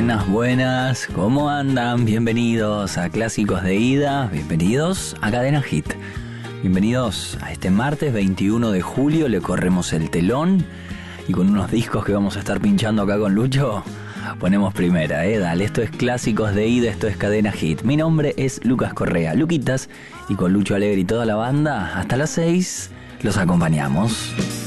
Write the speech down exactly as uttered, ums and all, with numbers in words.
Buenas, buenas, ¿cómo andan? Bienvenidos a Clásicos de Ida, bienvenidos a Cadena Hit. Bienvenidos a este martes veintiuno de julio, le corremos el telón y con unos discos que vamos a estar pinchando acá con Lucho, ponemos primera, eh, dale, esto es Clásicos de Ida, esto es Cadena Hit. Mi nombre es Lucas Correa, Luquitas, y con Lucho Alegre y toda la banda, hasta las seis, los acompañamos.